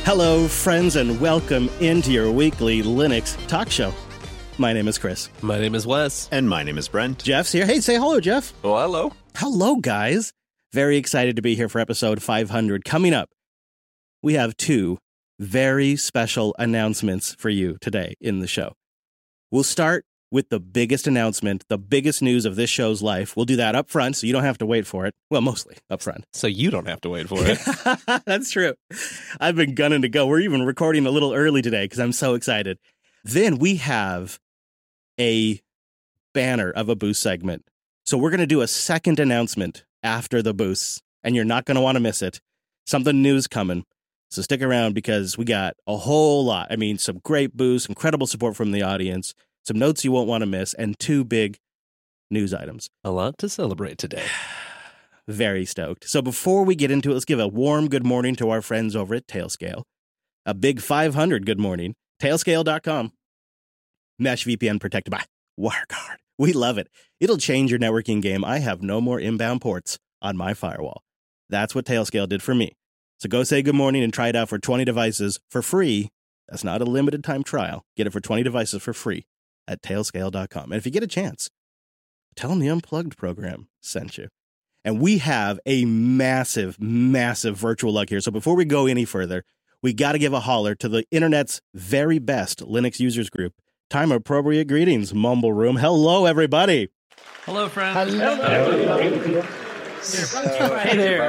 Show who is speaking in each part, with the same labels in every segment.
Speaker 1: Hello, friends, and welcome into your weekly Linux talk show. My name is Chris.
Speaker 2: My name is Wes.
Speaker 3: And my name is Brent.
Speaker 1: Jeff's here. Hey, say hello, Jeff.
Speaker 4: Oh, hello.
Speaker 1: Hello, guys. Very excited to be here for episode 500. Coming up, we have two very special announcements for you today in the show. We'll start with the biggest announcement, the biggest news of this show's life. We'll do that up front, so you don't have to wait for it. Well, mostly up front.
Speaker 2: So you don't have to wait for it.
Speaker 1: That's true. I've been gunning to go. We're even recording a little early today because I'm so excited. Then we have a banner of a boost segment. So we're going to do a second announcement after the boosts, and you're not going to want to miss it. Something new's coming. So stick around because we got a whole lot. I mean, some great boosts, incredible support from the audience, some notes you won't want to miss, and two big news items.
Speaker 2: A lot to celebrate today.
Speaker 1: Very stoked. So before we get into it, let's give a warm good morning to our friends over at Tailscale. A big 500 good morning. Tailscale.com. Mesh VPN protected by WireGuard. We love it. It'll change your networking game. I have no more inbound ports on my firewall. That's what Tailscale did for me. So go say good morning and try it out for 20 devices for free. That's not a limited time trial. Get it for 20 devices for free at tailscale.com. And if you get a chance, tell them the Unplugged program sent you. And we have a massive, massive virtual lug here. So before we go any further, we got to give a holler to the internet's very best Linux users group. Time appropriate greetings, Mumble Room. Hello, everybody.
Speaker 5: Hello, friends. Hello.
Speaker 4: Hey there.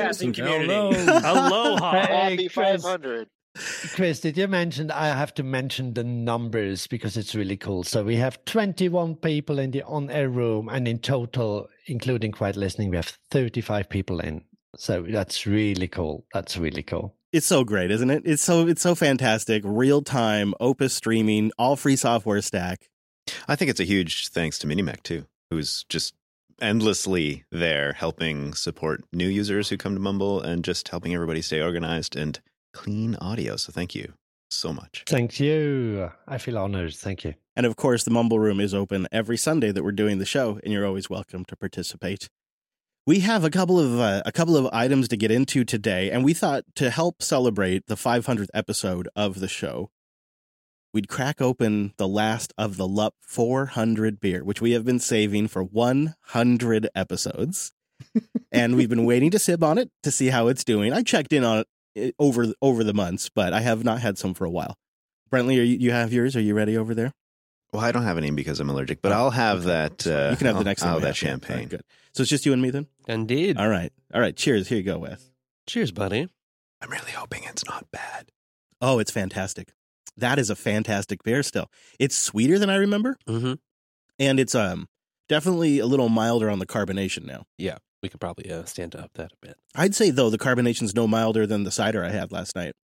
Speaker 5: Aloha.
Speaker 6: Happy 500.
Speaker 7: Chris, did you mention, I have to mention the numbers because it's really cool. So we have 21 people in the on-air room, and in total, including quiet listening, we have 35 people in. So that's really cool. That's really cool.
Speaker 1: It's so great, isn't it? It's so fantastic. Real time, Opus streaming, all free software stack.
Speaker 3: I think it's a huge thanks to Minimec, too, who's just endlessly there helping support new users who come to Mumble and just helping everybody stay organized and clean audio. So thank you so much.
Speaker 7: Thank you. I feel honored. Thank you.
Speaker 1: And of course, the Mumble Room is open every Sunday that we're doing the show, and you're always welcome to participate. We have a couple of items to get into today, and we thought to help celebrate the 500th episode of the show, we'd crack open the last of the LUP 400 beer, which we have been saving for 100 episodes. And we've been waiting to sip on it to see how it's doing. I checked in on it over the months, but I have not had some for a while. Brentley, you have yours? Are you ready over there?
Speaker 3: Well, I don't have any because I'm allergic, but I'll have that.
Speaker 1: You can have the next one.
Speaker 3: I'll have that champagne.
Speaker 1: Right, good. So it's just you and me then?
Speaker 2: Indeed.
Speaker 1: All right. Cheers. Here you go, Wes.
Speaker 2: Cheers, buddy.
Speaker 3: I'm really hoping it's not bad.
Speaker 1: Oh, it's fantastic. That is a fantastic beer still. It's sweeter than I remember.
Speaker 2: Mm-hmm.
Speaker 1: And it's definitely a little milder on the carbonation now.
Speaker 2: Yeah, we could probably stand up that a bit.
Speaker 1: I'd say, though, the carbonation's no milder than the cider I had last night.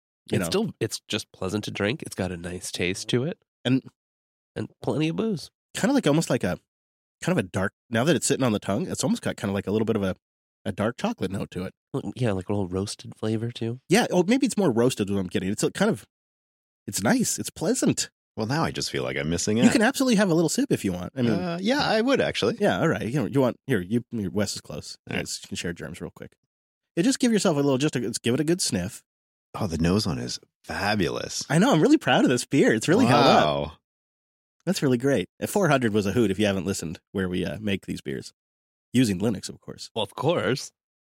Speaker 2: It's just pleasant to drink. It's got a nice taste to it. And plenty of booze.
Speaker 1: Kind of like almost like a dark, now that it's sitting on the tongue, it's almost got kind of like a little bit of a dark chocolate note to it.
Speaker 2: Yeah, like a little roasted flavor too.
Speaker 1: Yeah, maybe it's more roasted than I'm getting. It's it's nice. It's pleasant.
Speaker 3: Well, now I just feel like I'm missing out.
Speaker 1: You can absolutely have a little sip if you want. I mean,
Speaker 3: yeah, I would actually.
Speaker 1: Yeah, all right. You want Wes is close. You guys can share germs real quick. Yeah, just give yourself a little. Let's give it a good sniff.
Speaker 3: Oh, the nose on is fabulous.
Speaker 1: I know. I'm really proud of this beer. It's really held up.
Speaker 3: Wow.
Speaker 1: That's really great. 400 was a hoot if you haven't listened where we make these beers. Using Linux, of course.
Speaker 2: Well, of course.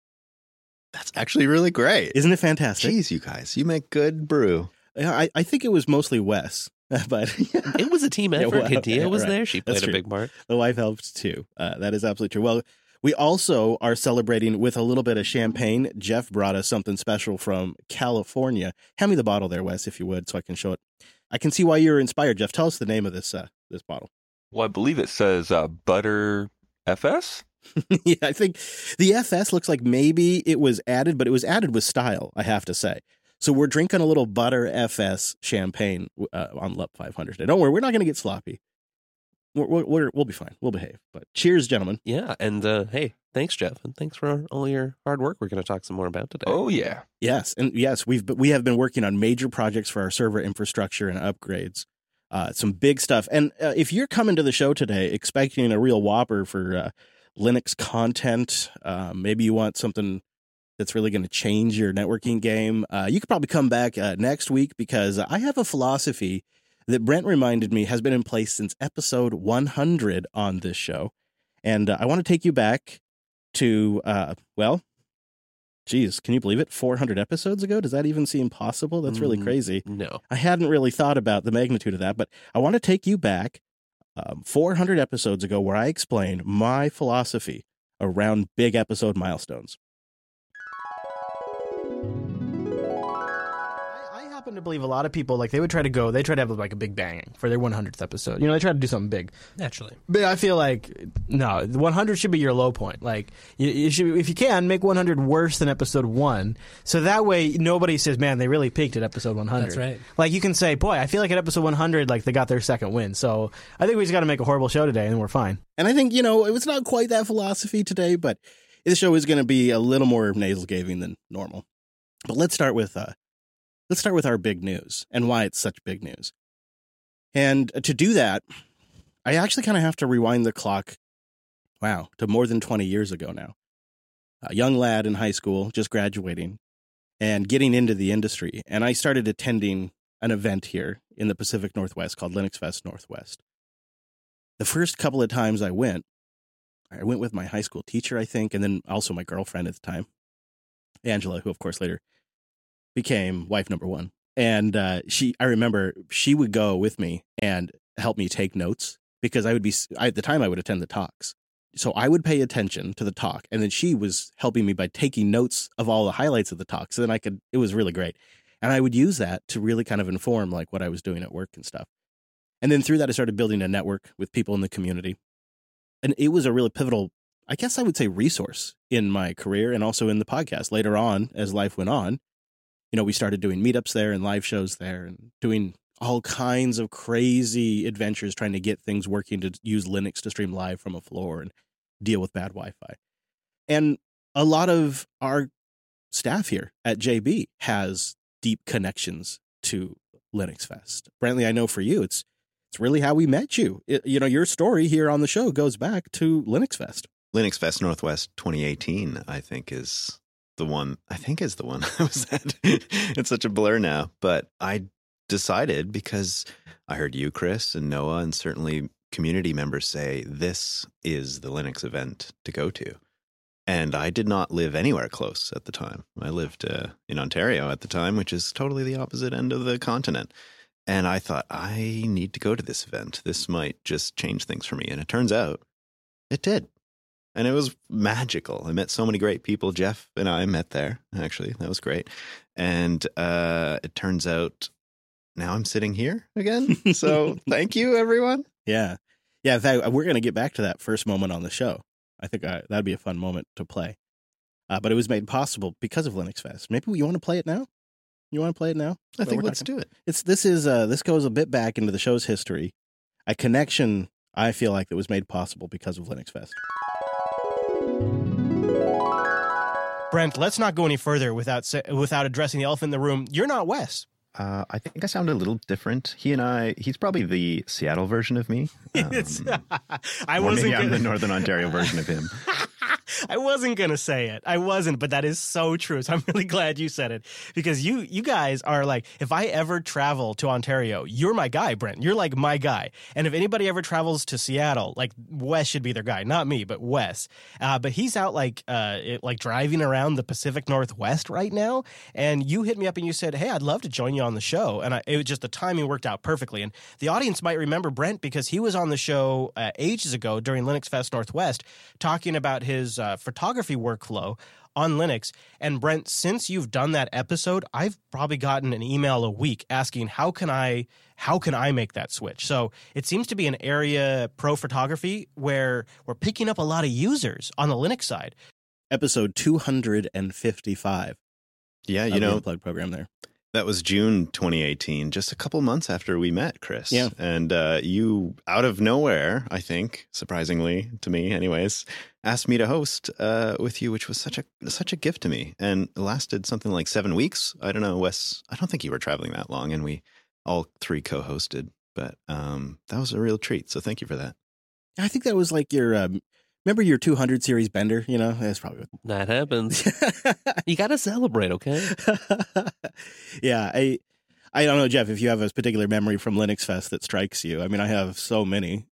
Speaker 3: That's actually really great.
Speaker 1: Isn't it fantastic?
Speaker 3: Jeez, you guys, you make good brew.
Speaker 1: I think it was mostly Wes, but
Speaker 2: it was a team effort. Katia was
Speaker 1: right.
Speaker 2: there. She played a big part.
Speaker 1: The wife helped too. That is absolutely true. Well, we also are celebrating with a little bit of champagne. Jeff brought us something special from California. Hand me the bottle there, Wes, if you would, so I can show it. I can see why you're inspired, Jeff. Tell us the name of this bottle.
Speaker 4: Well, I believe it says Butter FS.
Speaker 1: Yeah, I think the FS looks like maybe it was added, but it was added with style, I have to say. So we're drinking a little Butter FS champagne on LUP 500 today. Don't worry, we're not going to get sloppy. We'll be fine. We'll behave. But cheers, gentlemen.
Speaker 2: Yeah, and hey, thanks, Jeff, and thanks for all your hard work. We're going to talk some more about today.
Speaker 4: Oh yeah,
Speaker 1: yes, and yes, we have been working on major projects for our server infrastructure and upgrades. Some big stuff. And if you're coming to the show today expecting a real whopper for Linux content, maybe you want something that's really going to change your networking game, you could probably come back next week, because I have a philosophy that Brent reminded me has been in place since episode 100 on this show. And I want to take you back to, geez, can you believe it? 400 episodes ago? Does that even seem possible? That's really crazy.
Speaker 2: No.
Speaker 1: I hadn't really thought about the magnitude of that, but I want to take you back 400 episodes ago, where I explain my philosophy around big episode milestones.
Speaker 6: I happen to believe a lot of people, like, they try to have like a big bang for their 100th episode. You know, they try to do something big.
Speaker 2: Naturally.
Speaker 6: But I feel like, no, the 100 should be your low point. Like, you should, if you can, make 100 worse than episode 1. So that way, nobody says, man, they really peaked at episode 100.
Speaker 2: That's right.
Speaker 6: Like, you can say, boy, I feel like at episode 100, like, they got their second win. So I think we just got to make a horrible show today, and we're fine.
Speaker 1: And I think, it was not quite that philosophy today, but this show is going to be a little more nasal-gaving than normal. But let's start with our big news and why it's such big news. And to do that, I actually kind of have to rewind the clock, to more than 20 years ago now. A young lad in high school, just graduating and getting into the industry. And I started attending an event here in the Pacific Northwest called Linux Fest Northwest. The first couple of times I went with my high school teacher, I think, and then also my girlfriend at the time, Angela, who of course later became wife number one. And I remember she would go with me and help me take notes, because at the time I would attend the talks. So I would pay attention to the talk, and then she was helping me by taking notes of all the highlights of the talk. So then it was really great. And I would use that to really kind of inform like what I was doing at work and stuff. And then through that, I started building a network with people in the community. And it was a really pivotal, I guess I would say, resource in my career and also in the podcast. Later on, as life went on, we started doing meetups there and live shows there and doing all kinds of crazy adventures, trying to get things working to use Linux to stream live from a floor and deal with bad Wi-Fi. And a lot of our staff here at JB has deep connections to Linux Fest. Brantley, I know for you, it's really how we met you. Your story here on the show goes back to Linux Fest.
Speaker 3: Linux Fest Northwest 2018, I think is the one I was at. It's such a blur now, but I decided, because I heard you, Chris, and Noah, and certainly community members say this is the Linux event to go to. And I did not live anywhere close at the time. I lived in Ontario at the time, which is totally the opposite end of the continent. And I thought, I need to go to this event. This might just change things for me. And it turns out it did. And it was magical. I met so many great people. Jeff and I met there, actually. That was great. And it turns out now I'm sitting here again. So thank you, everyone.
Speaker 1: Yeah. Yeah, in fact, we're going to get back to that first moment on the show. I think that'd be a fun moment to play. But it was made possible because of Linux Fest. Maybe you want to play it now? You want to play it now?
Speaker 3: I think let's do it.
Speaker 1: This goes a bit back into the show's history. A connection, I feel like, that was made possible because of Linux Fest.
Speaker 6: Brent, let's not go any further without addressing the elephant in the room. You're not Wes.
Speaker 3: I think I sound a little different. He's probably the Seattle version of me.
Speaker 6: I'm
Speaker 3: the Northern Ontario version of him.
Speaker 6: I wasn't going to say it. I wasn't, but that is so true. So I'm really glad you said it, because you guys are like, if I ever travel to Ontario, you're my guy, Brent. You're like my guy. And if anybody ever travels to Seattle, like Wes should be their guy. Not me, but Wes. But he's out like driving around the Pacific Northwest right now. And you hit me up and you said, hey, I'd love to join you on the show. And it was just the timing worked out perfectly. And the audience might remember Brent because he was on the show ages ago during Linux Fest Northwest talking about his photography workflow on Linux. And Brent, since you've done that episode, I've probably gotten an email a week asking how can I make that switch. So it seems to be an area, pro photography, where we're picking up a lot of users on the Linux side.
Speaker 1: Episode 255.
Speaker 3: Yeah,
Speaker 1: the Unplugged program there.
Speaker 3: That was June 2018, just a couple months after we met, Chris.
Speaker 1: Yeah.
Speaker 3: And you, out of nowhere, I think, surprisingly to me anyways, asked me to host with you, which was such a gift to me. And it lasted something like 7 weeks. I don't know, Wes, I don't think you were traveling that long, and we all three co-hosted. But that was a real treat, so thank you for that.
Speaker 1: I think that was like your Remember your 200 series bender? You know, that's probably what...
Speaker 2: That happens. You got to celebrate, okay?
Speaker 1: Yeah, I don't know, Jeff, if you have a particular memory from Linux Fest that strikes you. I mean, I have so many.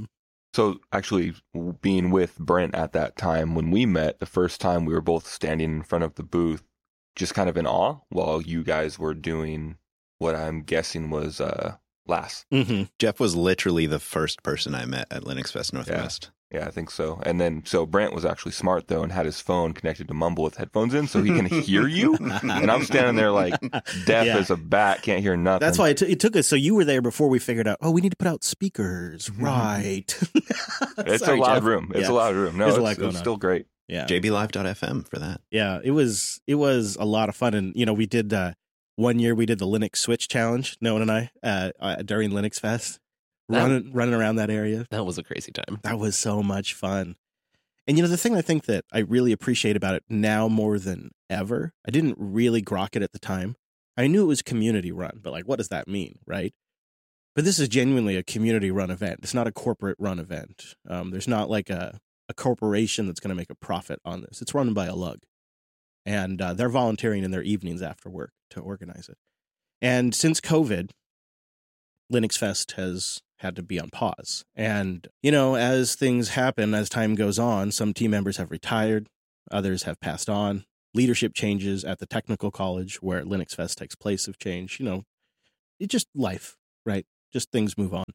Speaker 4: So actually being with Brent at that time, when we met the first time, we were both standing in front of the booth, just kind of in awe while you guys were doing what I'm guessing was LAS.
Speaker 1: Mm-hmm.
Speaker 3: Jeff was literally the first person I met at Linux Fest Northwest.
Speaker 4: Yeah, I think so. And then, so Brent was actually smart, though, and had his phone connected to Mumble with headphones in so he can hear you. And I'm standing there like deaf as a bat, can't hear nothing.
Speaker 1: That's why it took us. So you were there before we figured out, we need to put out speakers. Right.
Speaker 4: It's
Speaker 1: Sorry,
Speaker 4: a loud
Speaker 1: Jeff.
Speaker 4: room. It's a loud room. No, it's still great.
Speaker 1: Yeah.
Speaker 3: JBLive.fm for that.
Speaker 1: Yeah, it was a lot of fun. And, we did, one year we did the Linux Switch Challenge, Noah and I, during Linux Fest. Running around that area.
Speaker 2: That was a crazy time.
Speaker 1: That was so much fun. And the thing I think that I really appreciate about it now more than ever, I didn't really grok it at the time. I knew it was community run, but what does that mean, right? But this is genuinely a community run event. It's not a corporate run event. There's not like a corporation that's going to make a profit on this. It's run by a lug. And they're volunteering in their evenings after work to organize it. And since COVID, Linux Fest has had to be on pause. And, as things happen, as time goes on, some team members have retired, others have passed on. Leadership changes at the technical college where Linux Fest takes place have changed. It's just life, right? Just things move on.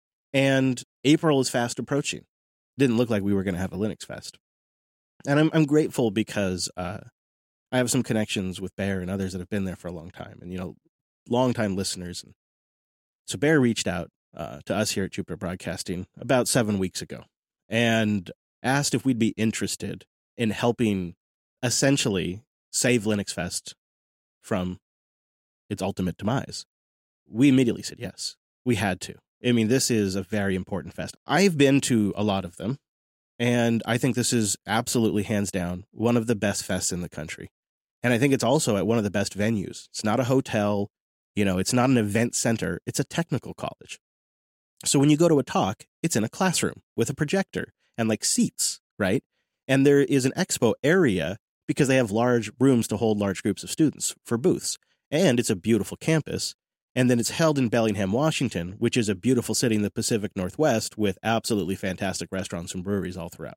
Speaker 1: And April is fast approaching. Didn't look like we were going to have a Linux Fest. And I'm grateful because I have some connections with Bear and others that have been there for a long time. And, long-time listeners. And so Bear reached out to us here at Jupiter Broadcasting about 7 weeks ago and asked if we'd be interested in helping essentially save Linux Fest from its ultimate demise. We immediately said yes. We had to. I mean, this is a very important fest. I've been to a lot of them, and I think this is absolutely, hands down, one of the best fests in the country. And I think it's also at one of the best venues. It's not a hotel. It's not an event center. It's a technical college. So when you go to a talk, it's in a classroom with a projector and seats, right? And there is an expo area because they have large rooms to hold large groups of students for booths. And it's a beautiful campus. And then it's held in Bellingham, Washington, which is a beautiful city in the Pacific Northwest with absolutely fantastic restaurants and breweries all throughout.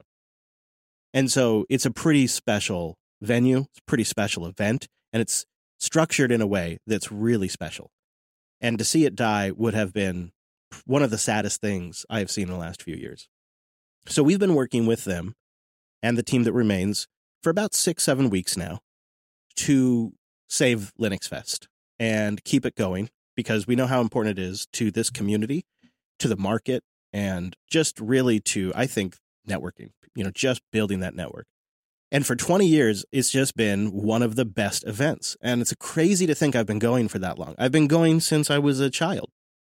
Speaker 1: And so it's a pretty special venue. It's a pretty special event. And it's structured in a way that's really special. And to see it die would have been one of the saddest things I have seen in the last few years. So we've been working with them and the team that remains for about 6-7 weeks now to save Linux Fest and keep it going because we know how important it is to this community, to the market, and just really to, I think, networking, just building that network. And for 20 years, it's just been one of the best events. And it's crazy to think I've been going for that long. I've been going since I was a child.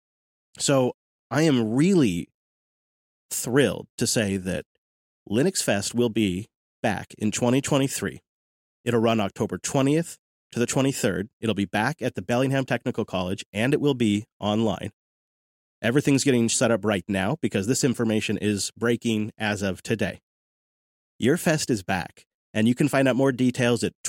Speaker 1: So I am really thrilled to say that Linux Fest will be back in 2023. It'll run October 20th to the 23rd. It'll be back at the Bellingham Technical College, and it will be online. Everything's getting set up right now because this information is breaking as of today. Your fest is back, and you can find out more details at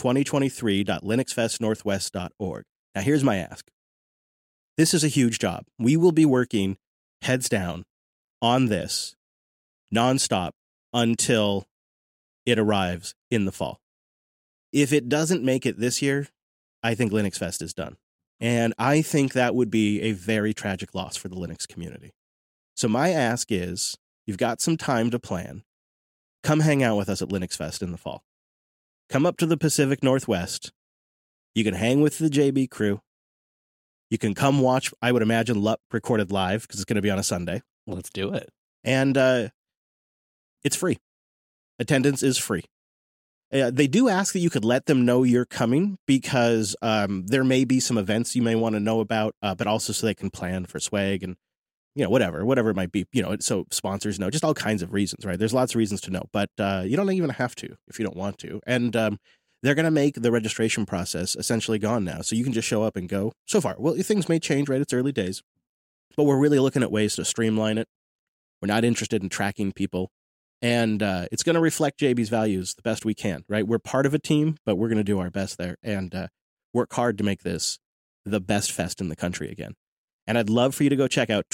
Speaker 1: 2023.linuxfestnorthwest.org. Now, here's my ask. This is a huge job. We will be working heads down on this nonstop until it arrives in the fall. If it doesn't make it this year, I think Linux Fest is done. And I think that would be a very tragic loss for the Linux community. So my ask is, you've got some time to plan. Come hang out with us at Linux Fest in the fall. Come up to the Pacific Northwest. You can hang with the JB crew. You can come watch, I would imagine, LUP recorded live because it's going to be on a Sunday.
Speaker 2: Let's do it.
Speaker 1: And it's free. Attendance is free. They do ask that you could let them know you're coming because there may be some events you may want to know about, but also so they can plan for swag and, whatever it might be, so sponsors know, just all kinds of reasons, right? There's lots of reasons to know, but you don't even have to if you don't want to. And they're going to make the registration process essentially gone now. So you can just show up and go. So far, well, things may change, right? It's early days, but we're really looking at ways to streamline it. We're not interested in tracking people. And it's going to reflect JB's values the best we can, right? We're part of a team, but we're going to do our best there and work hard to make this the best fest in the country again. And I'd love for you to go check out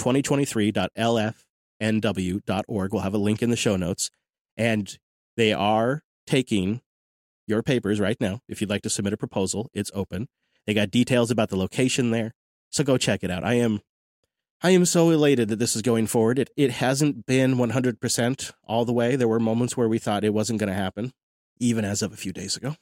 Speaker 1: 2023.lfnw.org. We'll have a link in the show notes. And they are taking your papers right now. If you'd like to submit a proposal, it's open. They got details about the location there. So go check it out. I am so elated that this is going forward. It hasn't been 100% all the way. There were moments where we thought it wasn't going to happen, even as of a few days ago.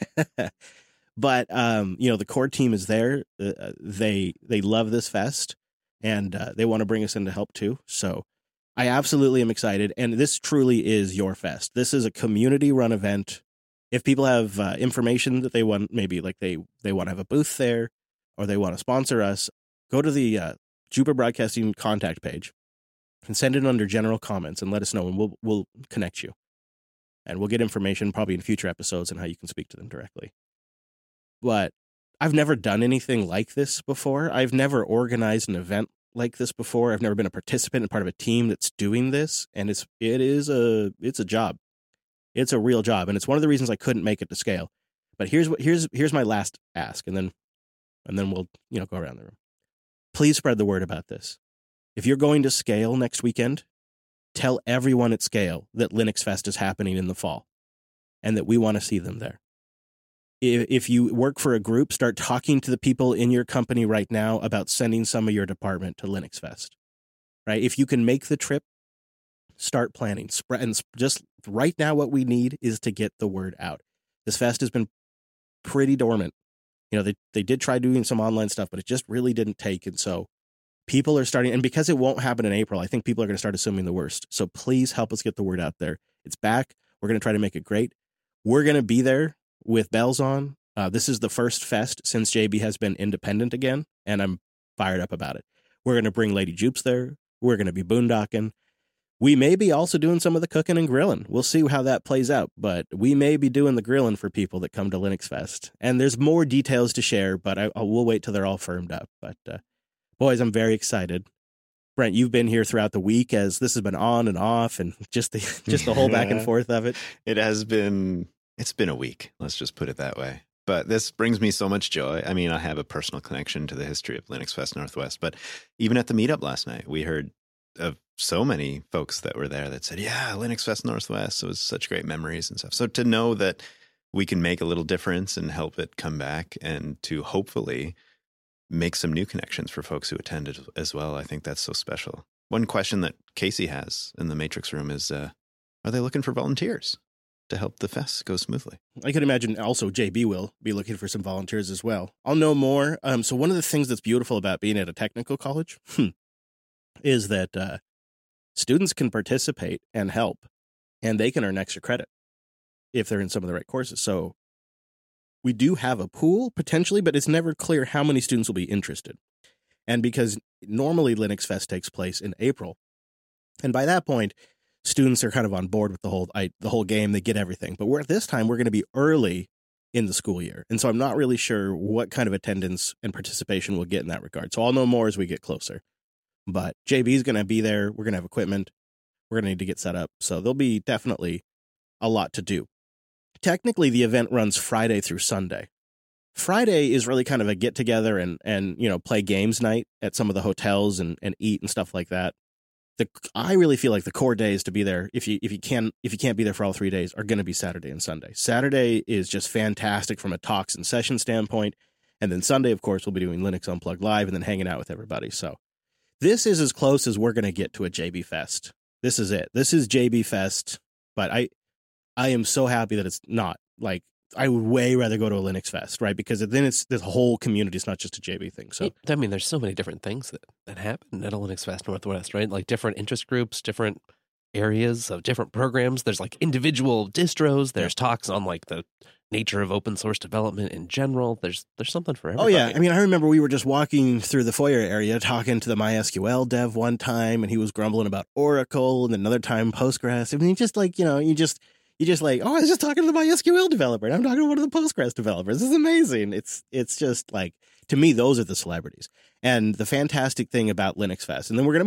Speaker 1: But, the core team is there. They love this fest, and they want to bring us in to help too. So I absolutely am excited. And this truly is your fest. This is a community-run event. If people have information that they want, maybe like they want to have a booth there or they want to sponsor us, go to the Jupiter Broadcasting contact page and send it under general comments and let us know, and we'll connect you. And we'll get information probably in future episodes on how you can speak to them directly. But I've never done anything like this before. I've never organized an event like this before. I've never been a participant and part of a team that's doing this, and it's a job. It's a real job, and it's one of the reasons I couldn't make it to scale. But here's my last ask, and then we'll go around the room. Please spread the word about this. If you're going to Scale next weekend, tell everyone at Scale that Linux Fest is happening in the fall, and that we want to see them there. If you work for a group, start talking to the people in your company right now about sending some of your department to Linux Fest, right? If you can make the trip, start planning. And just right now, what we need is to get the word out. This fest has been pretty dormant. They did try doing some online stuff, but it just really didn't take. And so people are starting, and because it won't happen in April, I think people are going to start assuming the worst. So please help us get the word out there. It's back. We're going to try to make it great. We're going to be there with bells on. This is the first fest since JB has been independent again, and I'm fired up about it. We're going to bring Lady Jupes there. We're going to be boondocking. We may be also doing some of the cooking and grilling. We'll see how that plays out, but we may be doing the grilling for people that come to Linux Fest. And there's more details to share, but we'll wait till they're all firmed up. But boys, I'm very excited. Brent, you've been here throughout the week as this has been on and off, and just the whole back and forth of it.
Speaker 3: It's been a week. Let's just put it that way. But this brings me so much joy. I mean, I have a personal connection to the history of Linux Fest Northwest, but even at the meetup last night, we heard of so many folks that were there that said, yeah, Linux Fest Northwest, it was such great memories and stuff. So to know that we can make a little difference and help it come back, and to hopefully make some new connections for folks who attended as well, I think that's so special. One question that Casey has in the Matrix room is, are they looking for volunteers to help the fest go smoothly?
Speaker 1: I could imagine also JB will be looking for some volunteers as well. I'll know more. So one of the things that's beautiful about being at a technical college is that students can participate and help, and they can earn extra credit if they're in some of the right courses. So we do have a pool potentially, but it's never clear how many students will be interested. And because normally Linux Fest takes place in April, and by that point, students are kind of on board with the whole game. They get everything. But this time we're going to be early in the school year. And so I'm not really sure what kind of attendance and participation we'll get in that regard. So I'll know more as we get closer. But JB's going to be there. We're going to have equipment. We're going to need to get set up. So there'll be definitely a lot to do. Technically, the event runs Friday through Sunday. Friday is really kind of a get together and play games night at some of the hotels and eat and stuff like that. I really feel like the core days to be there, if you can't be there for all 3 days, are going to be Saturday and Sunday. Saturday is just fantastic from a talks and session standpoint. And then Sunday, of course, we'll be doing Linux Unplugged Live and then hanging out with everybody. So this is as close as we're going to get to a JB Fest. This is it. This is JB Fest. But I am so happy that it's not. Like, I would way rather go to a Linux Fest, right? Because then it's the whole community. It's not just a JB thing. So
Speaker 2: I mean, there's so many different things that happen at a Linux Fest Northwest, right? Like different interest groups, different areas of different programs. There's like individual distros. There's talks on like the nature of open source development in general. There's something for everybody.
Speaker 1: Oh yeah, I mean, I remember we were just walking through the foyer area talking to the MySQL dev one time, and he was grumbling about Oracle, and then another time Postgres. I mean, just like you just like, oh, I was just talking to the MySQL developer, and I'm talking to one of the Postgres developers. This is amazing. It's just like, to me, those are the celebrities. And the fantastic thing about Linux Fest, and then we're going to move on.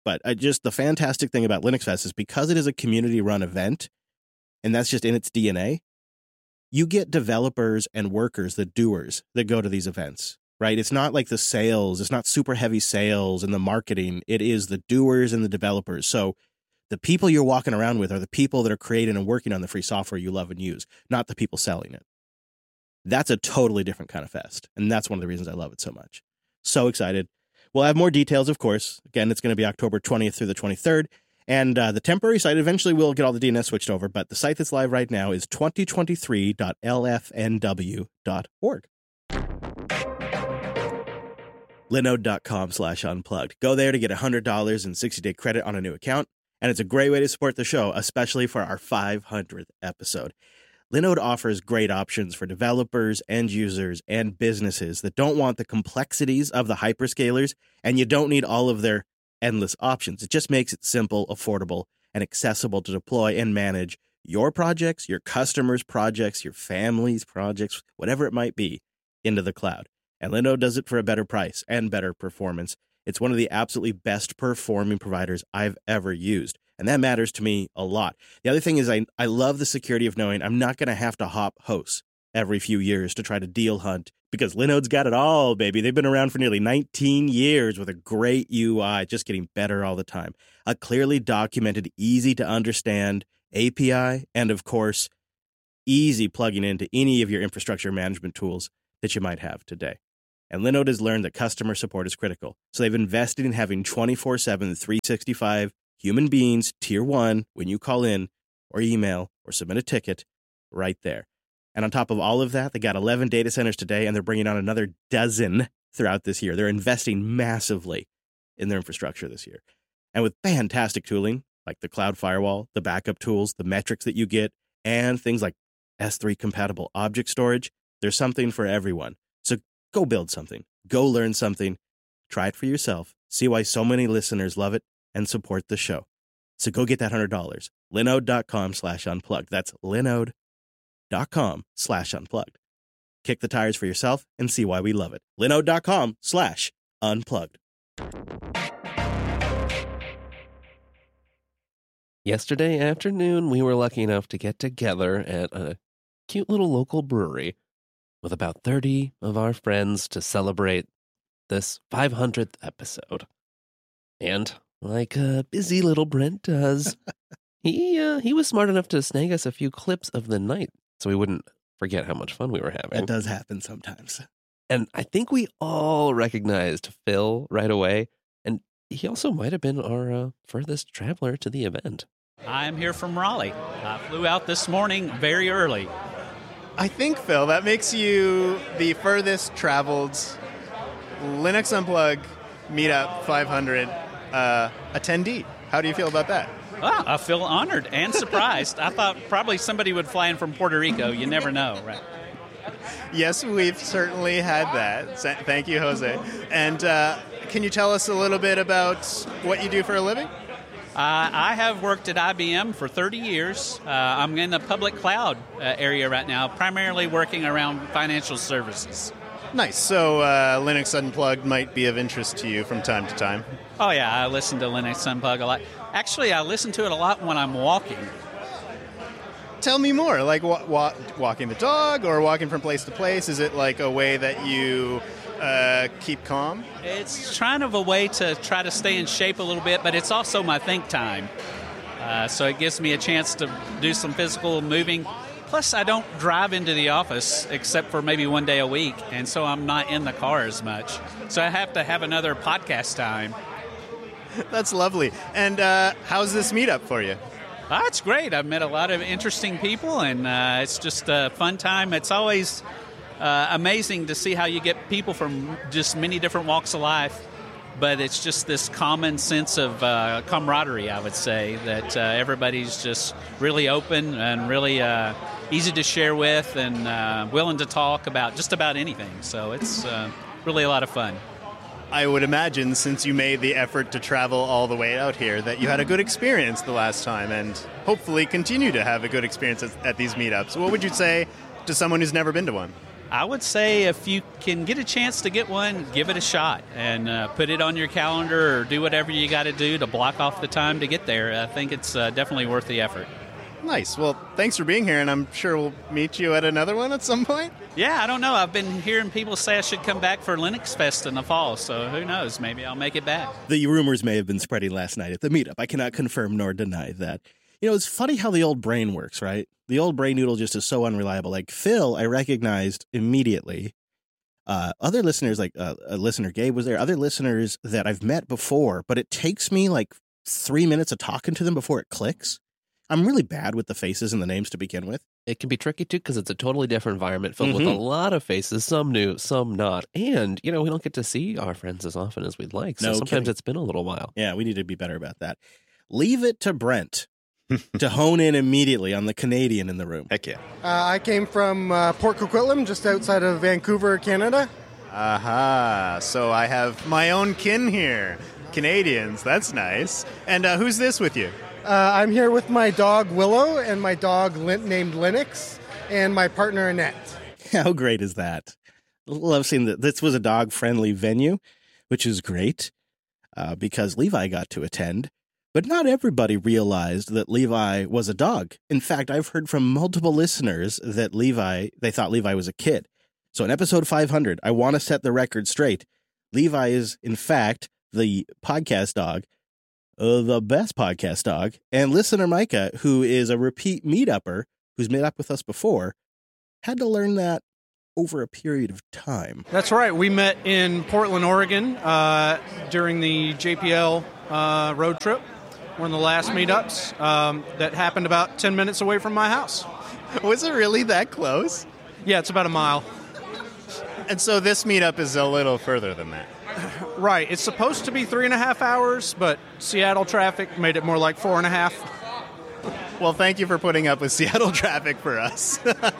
Speaker 1: But just the fantastic thing about Linux Fest is because it is a community-run event, and that's just in its DNA, you get developers and workers, the doers, that go to these events, right? It's not like the sales. It's not super heavy sales and the marketing. It is the doers and the developers. So the people you're walking around with are the people that are creating and working on the free software you love and use, not the people selling it. That's a totally different kind of fest. And that's one of the reasons I love it so much. So excited. We'll have more details, of course. Again, it's going to be October 20th through the 23rd. And the temporary site, eventually we'll get all the DNS switched over, but the site that's live right now is 2023.lfnw.org. Linode.com/unplugged. Go there to get $100 in 60-day credit on a new account. And it's a great way to support the show, especially for our 500th episode. Linode offers great options for developers, end users, and businesses that don't want the complexities of the hyperscalers, and you don't need all of their endless options. It just makes it simple, affordable, and accessible to deploy and manage your projects, your customers' projects, your family's projects, whatever it might be, into the cloud. And Linode does it for a better price and better performance. It's one of the absolutely best performing providers I've ever used. And that matters to me a lot. The other thing is I love the security of knowing I'm not going to have to hop hosts every few years to try to deal hunt, because Linode's got it all, baby. They've been around for nearly 19 years with a great UI, just getting better all the time. A clearly documented, easy to understand API, and of course, easy plugging into any of your infrastructure management tools that you might have today. And Linode has learned that customer support is critical. So they've invested in having 24/7, 365 human beings, tier 1, when you call in or email or submit a ticket right there. And on top of all of that, they got 11 data centers today, and they're bringing on another dozen throughout this year. They're investing massively in their infrastructure this year. And with fantastic tooling, like the cloud firewall, the backup tools, the metrics that you get, and things like S3 compatible object storage, there's something for everyone. So go build something. Go learn something. Try it for yourself. See why so many listeners love it and support the show. So go get that $100. Linode.com/unplugged. That's Linode.com/unplugged. Kick the tires for yourself and see why we love it. Linode.com/unplugged.
Speaker 2: Yesterday afternoon, we were lucky enough to get together at a cute little local brewery with about 30 of our friends to celebrate this 500th episode. And like a busy little Brent does, he was smart enough to snag us a few clips of the night so we wouldn't forget how much fun we were having.
Speaker 1: That does happen sometimes.
Speaker 2: And I think we all recognized Phil right away. And he also might have been our furthest traveler to the event.
Speaker 5: I'm here from Raleigh. I flew out this morning very early.
Speaker 8: I think, Phil, that makes you the furthest traveled Linux Unplugged Meetup 500 attendee. How do you feel about that?
Speaker 5: Well, I feel honored and surprised. I thought probably somebody would fly in from Puerto Rico. You never know, right?
Speaker 8: Yes, we've certainly had that. Thank you, Jose. And can you tell us a little bit about what you do for a living?
Speaker 5: I have worked at IBM for 30 years. I'm in the public cloud area right now, primarily working around financial services.
Speaker 8: Nice. So Linux Unplugged might be of interest to you from time to time.
Speaker 5: Oh, yeah. I listen to Linux Unplugged a lot. Actually, I listen to it a lot when I'm walking.
Speaker 8: Tell me more. Like walking the dog or walking from place to place? Is it like a way that you keep calm?
Speaker 5: It's kind of a way to try to stay in shape a little bit, but it's also my think time. So it gives me a chance to do some physical moving. Plus, I don't drive into the office except for maybe one day a week, and so I'm not in the car as much. So I have to have another podcast time.
Speaker 8: That's lovely. And how's this meetup for you?
Speaker 5: It's great. I've met a lot of interesting people, and it's just a fun time. It's always amazing to see how you get people from just many different walks of life, but it's just this common sense of camaraderie, I would say, that everybody's just really open and really easy to share with and willing to talk about just about anything. So it's really a lot of fun.
Speaker 8: I would imagine, since you made the effort to travel all the way out here, that you had a good experience the last time and hopefully continue to have a good experience at these meetups. What would you say to someone who's never been to one?
Speaker 5: I would say if you can get a chance to get one, give it a shot and put it on your calendar or do whatever you got to do to block off the time to get there. I think it's definitely worth the effort.
Speaker 8: Nice. Well, thanks for being here, and I'm sure we'll meet you at another one at some point.
Speaker 5: Yeah, I don't know. I've been hearing people say I should come back for Linux Fest in the fall, so who knows? Maybe I'll make it back.
Speaker 1: The rumors may have been spreading last night at the meetup. I cannot confirm nor deny that. You know, it's funny how the old brain works, right? The old brain noodle just is so unreliable. Like Phil, I recognized immediately. Other listeners, like a listener, Gabe was there. Other listeners that I've met before, but it takes me like 3 minutes of talking to them before it clicks. I'm really bad with the faces and the names to begin with.
Speaker 2: It can be tricky, too, because it's a totally different environment filled with a lot of faces, some new, some not. And, you know, we don't get to see our friends as often as we'd like. So sometimes it's been a little while.
Speaker 1: Yeah, we need to be better about that. Leave it to Brent to hone in immediately on the Canadian in the room.
Speaker 3: Heck yeah.
Speaker 9: I came from Port Coquitlam, just outside of Vancouver, Canada.
Speaker 8: Aha. So I have my own kin here. Canadians. That's nice. And who's this with you?
Speaker 9: I'm here with my dog Willow and my dog named Linux and my partner Annette.
Speaker 1: How great is that? Love seeing that this was a dog-friendly venue, which is great because Levi got to attend. But not everybody realized that Levi was a dog. In fact, I've heard from multiple listeners that they thought Levi was a kid. So in episode 500, I want to set the record straight. Levi is, in fact, the podcast dog. The best podcast dog, and listener Micah, who is a repeat meetupper, who's met up with us before, had to learn that over a period of time.
Speaker 10: That's right. We met in Portland, Oregon during the JPL road trip, one of the last meetups that happened about 10 minutes away from my house.
Speaker 8: Was it really that close?
Speaker 10: Yeah, it's about a mile.
Speaker 8: And so this meetup is a little further than that.
Speaker 10: Right. It's supposed to be 3.5 hours, but Seattle traffic made it more like 4.5.
Speaker 8: Well, thank you for putting up with Seattle traffic for us.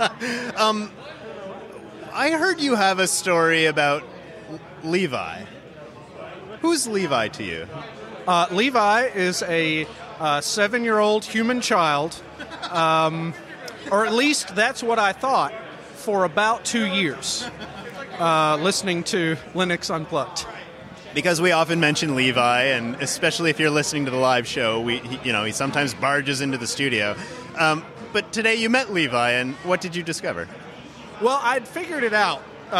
Speaker 8: I heard you have a story about Levi. Who's Levi to you?
Speaker 10: Levi is a 7-year-old human child, or at least that's what I thought, for about 2 years. Listening to Linux Unplugged.
Speaker 8: Because we often mention Levi, and especially if you're listening to the live show, he sometimes barges into the studio. But today you met Levi, and what did you discover?
Speaker 10: Well, I'd figured it out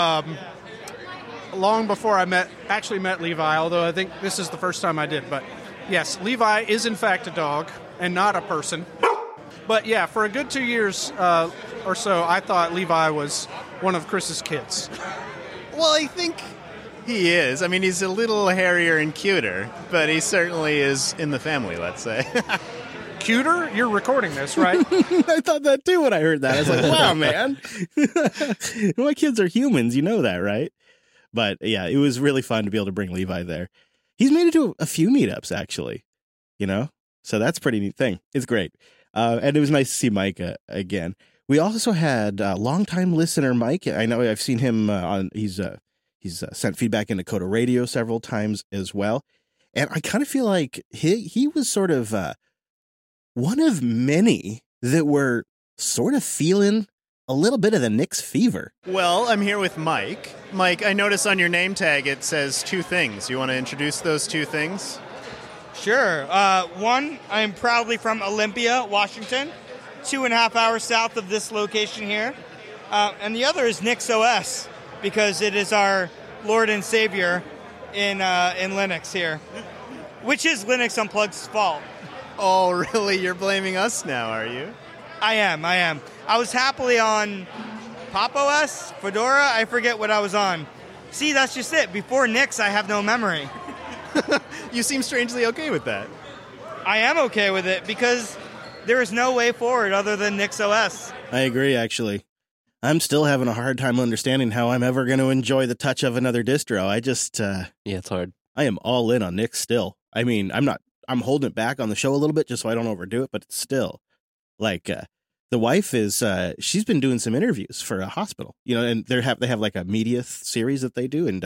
Speaker 10: long before I actually met Levi, although I think this is the first time I did. But yes, Levi is in fact a dog and not a person. But yeah, for a good 2 years or so, I thought Levi was one of Chris's kids.
Speaker 8: Well, I think he is. I mean, he's a little hairier and cuter, but he certainly is in the family, let's say.
Speaker 10: Cuter? You're recording this, right?
Speaker 1: I thought that too when I heard that. I was like, wow, man. My kids are humans. You know that, right? But yeah, it was really fun to be able to bring Levi there. He's made it to a few meetups, actually, so that's a pretty neat thing. It's great. And it was nice to see Mike again. We also had longtime listener Mike. I know I've seen him he's sent feedback into Coda Radio several times as well. And I kind of feel like he was sort of one of many that were sort of feeling a little bit of the Nix fever.
Speaker 8: Well, I'm here with Mike. Mike, I notice on your name tag it says 2 things. You want to introduce those 2 things?
Speaker 11: Sure. One, I am proudly from Olympia, Washington, 2.5 hours south of this location here. And the other is NixOS, because it is our Lord and Savior in Linux here, which is Linux Unplugged's fault.
Speaker 8: Oh, really? You're blaming us now, are you?
Speaker 11: I am. I was happily on Pop OS, Fedora, I forget what I was on. See, that's just it. Before Nix, I have no memory.
Speaker 8: You seem strangely okay with that.
Speaker 11: I am okay with it because there is no way forward other than NixOS.
Speaker 1: I agree, actually. I'm still having a hard time understanding how I'm ever going to enjoy the touch of another distro. I just...
Speaker 2: yeah, it's hard.
Speaker 1: I am all in on Nix still. I mean, I'm holding it back on the show a little bit just so I don't overdo it, but it's still... Like, the wife is... she's been doing some interviews for a hospital, and they have like a media series that they do, and...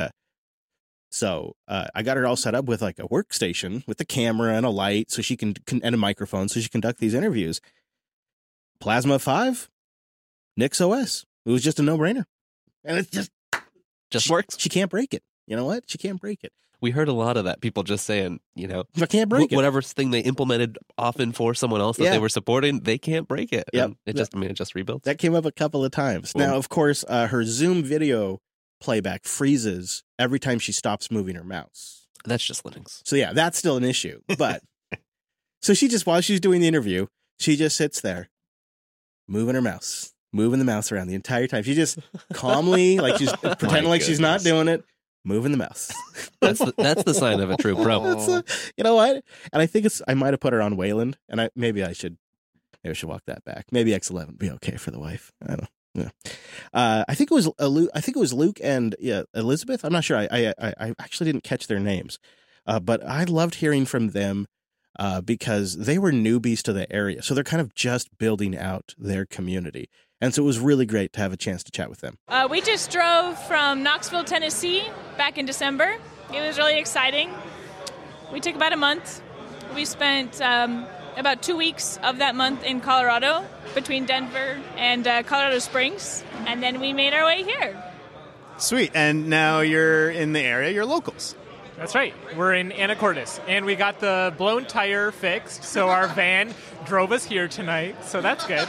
Speaker 1: So I got her all set up with like a workstation with a camera and a light so she can and a microphone so she can conduct these interviews. Plasma 5, NixOS. It was just a no-brainer. And it's
Speaker 2: Just works.
Speaker 1: She can't break it. You know what? She can't break it.
Speaker 2: We heard a lot of that. People just saying,
Speaker 1: I can't break it.
Speaker 2: Whatever thing they implemented often for someone else that they were supporting, they can't break it.
Speaker 1: Yep.
Speaker 2: And it just rebuilds.
Speaker 1: That came up a couple of times. Now, of course, her Zoom video playback freezes every time she stops moving her mouse.
Speaker 2: That's just Linux.
Speaker 1: So yeah, that's still an issue. But so she just, while she's doing the interview, she just sits there moving her mouse, moving the mouse around the entire time. She just calmly, like she's pretending like she's not doing it, moving the mouse.
Speaker 2: That's the sign of a true pro.
Speaker 1: You know what? And I think I might have put her on Wayland, and maybe I should walk that back. Maybe X11 would be okay for the wife. I don't know. Yeah. I think it was Luke and Elizabeth. I'm not sure. I actually didn't catch their names, but I loved hearing from them because they were newbies to the area, so they're kind of just building out their community, and so it was really great to have a chance to chat with them.
Speaker 12: We just drove from Knoxville, Tennessee, back in December. It was really exciting. We took about a month. We spent about 2 weeks of that month in Colorado, between Denver and Colorado Springs, and then we made our way here.
Speaker 8: Sweet. And now you're in the area. You're locals.
Speaker 13: That's right. We're in Anacortes, and we got the blown tire fixed, so our van drove us here tonight, so that's good.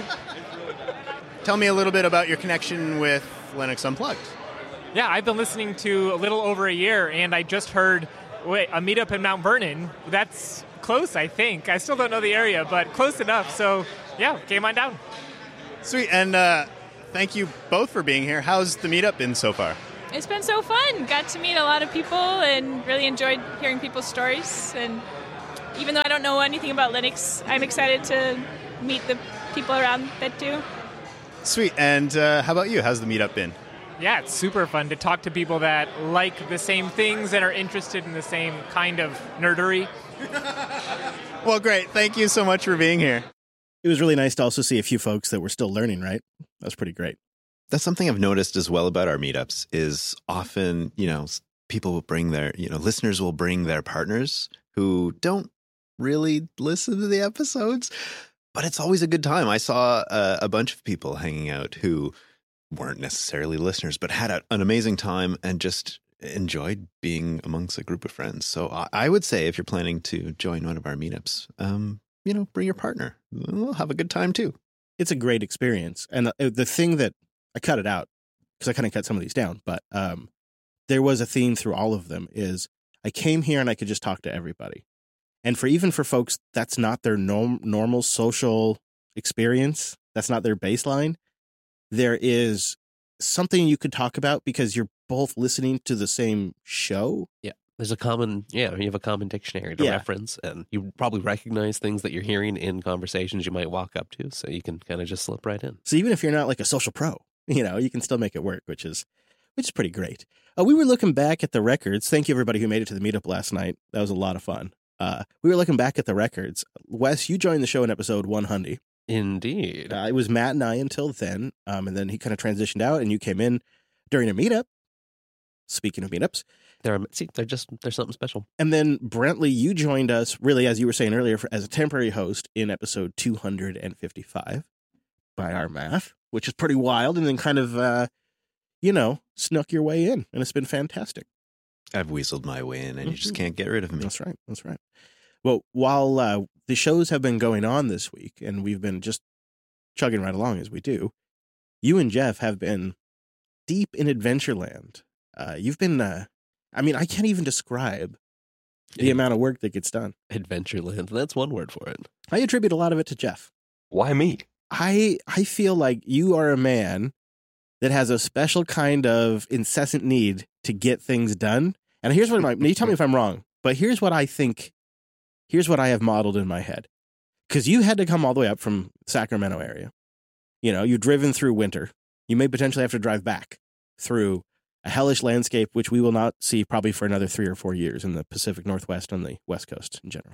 Speaker 8: Tell me a little bit about your connection with Linux Unplugged.
Speaker 13: Yeah, I've been listening to a little over a year, and I just heard a meetup in Mount Vernon. That's close, I think. I still don't know the area, but close enough. So, yeah, came on down.
Speaker 8: Sweet. And thank you both for being here. How's the meetup been so far?
Speaker 12: It's been so fun. Got to meet a lot of people and really enjoyed hearing people's stories. And even though I don't know anything about Linux, I'm excited to meet the people around that do.
Speaker 8: Sweet. And how about you? How's the meetup been?
Speaker 13: Yeah, it's super fun to talk to people that like the same things and are interested in the same kind of nerdery.
Speaker 8: Well, great. Thank you so much for being here.
Speaker 1: It was really nice to also see a few folks that were still learning, right? That was pretty great.
Speaker 3: That's something I've noticed as well about our meetups is often, people will bring listeners will bring their partners who don't really listen to the episodes, but it's always a good time. I saw a bunch of people hanging out who weren't necessarily listeners, but had an amazing time and just enjoyed being amongst a group of friends. So I would say if you're planning to join one of our meetups, bring your partner. We'll have a good time too.
Speaker 1: It's a great experience. And the thing that I cut it out because I kind of cut some of these down, but there was a theme through all of them is I came here and I could just talk to everybody. And even for folks, that's not their normal social experience. That's not their baseline. There is something you could talk about because you're both listening to the same show.
Speaker 2: Yeah. There's you have a common dictionary to reference, and you probably recognize things that you're hearing in conversations you might walk up to, so you can kind of just slip right in.
Speaker 1: So even if you're not like a social pro, you can still make it work, which is pretty great. We were looking back at the records. Thank you, everybody who made it to the meetup last night. That was a lot of fun. We were looking back at the records. Wes, you joined the show in episode 100.
Speaker 2: Indeed.
Speaker 1: It was Matt and I until then, and then he kind of transitioned out, and you came in during a meetup. Speaking of meetups.
Speaker 2: There's something special.
Speaker 1: And then, Brentley, you joined us, really, as you were saying earlier, as a temporary host in episode 255, by our math, which is pretty wild, and then kind of, snuck your way in, and it's been fantastic.
Speaker 3: I've weaseled my way in, and you just can't get rid of me.
Speaker 1: That's right. Well, while the shows have been going on this week, and we've been just chugging right along as we do, you and Jeff have been deep in Adventureland. You've been, I can't even describe the amount of work that gets done.
Speaker 2: Adventureland, that's one word for it.
Speaker 1: I attribute a lot of it to Jeff.
Speaker 4: Why me?
Speaker 1: I feel like you are a man that has a special kind of incessant need to get things done. And here's what you tell me if I'm wrong, but here's what I think. Here's what I have modeled in my head. Because you had to come all the way up from Sacramento area. You've driven through winter. You may potentially have to drive back through a hellish landscape, which we will not see probably for another 3 or 4 years in the Pacific Northwest and the West Coast in general.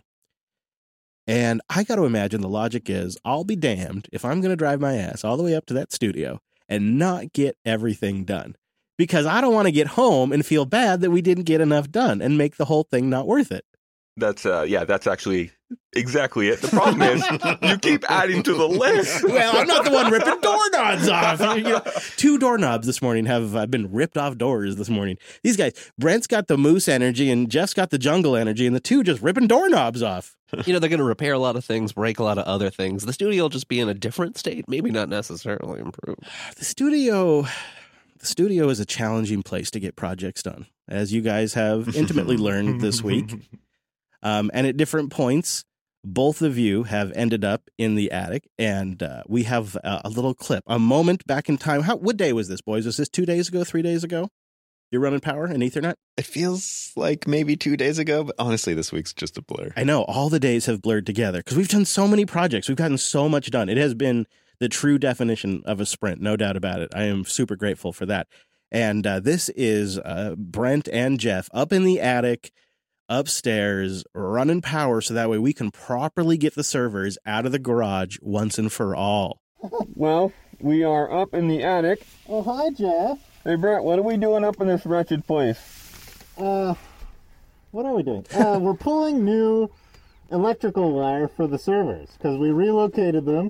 Speaker 1: And I got to imagine the logic is, I'll be damned if I'm going to drive my ass all the way up to that studio and not get everything done. Because I don't want to get home and feel bad that we didn't get enough done and make the whole thing not worth it.
Speaker 4: That's actually exactly it. The problem is you keep adding to the list.
Speaker 1: Well, I'm not the one ripping doorknobs off. You know, 2 doorknobs this morning have been ripped off doors this morning. These guys, Brent's got the moose energy and Jeff's got the jungle energy, and the 2 just ripping doorknobs off.
Speaker 2: You know, they're going to repair a lot of things, break a lot of other things. The studio will just be in a different state, maybe not necessarily improved.
Speaker 1: The studio is a challenging place to get projects done, as you guys have intimately learned this week. And at different points, both of you have ended up in the attic, and we have a little clip, a moment back in time. What day was this, boys? Was this 2 days ago, 3 days ago? You're running power and Ethernet?
Speaker 3: It feels like maybe 2 days ago, but honestly, this week's just a blur.
Speaker 1: I know. All the days have blurred together because we've done so many projects. We've gotten so much done. It has been the true definition of a sprint, no doubt about it. I am super grateful for that. And this is Brent and Jeff up in the attic, upstairs, running power so that way we can properly get the servers out of the garage once and for all.
Speaker 14: Well, we are up in the attic.
Speaker 15: Oh, hi, Jeff.
Speaker 14: Hey, Brent, what are we doing up in this wretched place?
Speaker 15: What are we doing? We're pulling new electrical wire for the servers because we relocated them,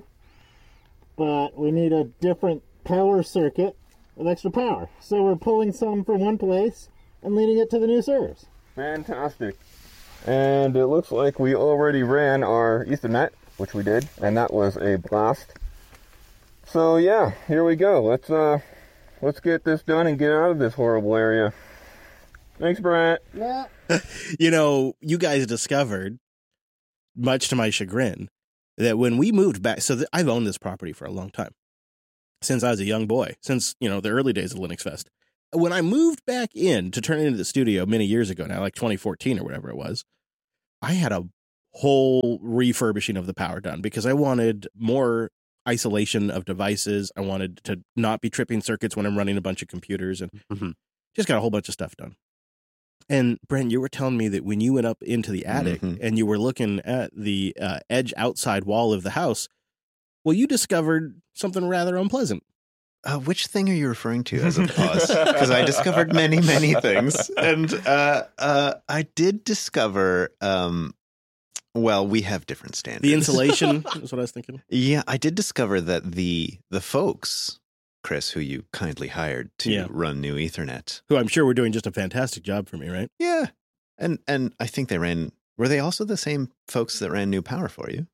Speaker 15: but we need a different power circuit with extra power. So we're pulling some from one place and leading it to the new servers.
Speaker 14: Fantastic. And it looks like we already ran our Ethernet, which we did, and that was a blast. So yeah, here we go. Let's get this done and get out of this horrible area. Thanks, Brent.
Speaker 15: Yeah.
Speaker 1: You know, you guys discovered, much to my chagrin, that when we moved back, so I've owned this property for a long time, since I was a young boy, since, you know, the early days of Linux Fest. When I moved back in to turn it into the studio many years ago now, like 2014 or whatever it was, I had a whole refurbishing of the power done because I wanted more isolation of devices. I wanted to not be tripping circuits when I'm running a bunch of computers, and just got a whole bunch of stuff done. And Brent, you were telling me that when you went up into the attic and you were looking at the edge outside wall of the house, well, you discovered something rather unpleasant.
Speaker 3: Which thing are you referring to as a pause? Because I discovered many, many things. And I did discover, well, we have different standards.
Speaker 1: The insulation is what I was thinking.
Speaker 3: Yeah, I did discover that the folks, Chris, who you kindly hired to run New Ethernet.
Speaker 1: Who I'm sure were doing just a fantastic job for me, right?
Speaker 3: Yeah. And I think were they also the same folks that ran New Power for you?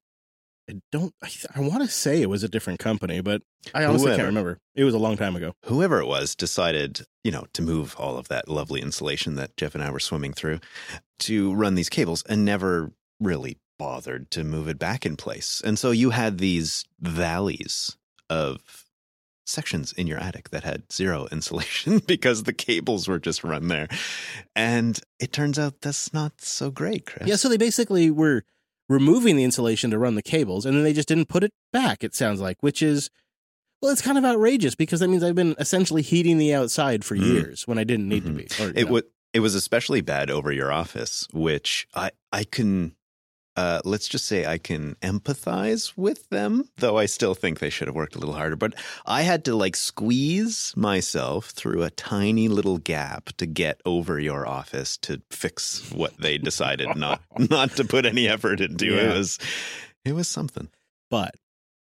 Speaker 1: I want to say it was a different company, but I honestly can't remember. It was a long time ago.
Speaker 3: Whoever it was decided, to move all of that lovely insulation that Jeff and I were swimming through to run these cables and never really bothered to move it back in place. And so you had these valleys of sections in your attic that had zero insulation because the cables were just run there. And it turns out that's not so great, Chris.
Speaker 1: Yeah, so they basically were removing the insulation to run the cables, and then they just didn't put it back, it sounds like, which is, well, it's kind of outrageous because that means I've been essentially heating the outside for years when I didn't need to be. Or,
Speaker 3: it was especially bad over your office, which I can, let's just say I can empathize with them, though I still think they should have worked a little harder. But I had to squeeze myself through a tiny little gap to get over your office to fix what they decided not to put any effort into. Yeah. It was something.
Speaker 1: But